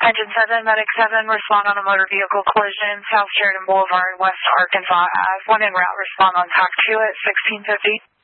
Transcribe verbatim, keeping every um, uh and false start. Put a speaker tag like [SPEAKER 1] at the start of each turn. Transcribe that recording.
[SPEAKER 1] Engine seven, Medic seven, respond on a motor vehicle collision, South Sheridan Boulevard, West Arkansas Ave. One en route, respond on T A C two at sixteen fifty.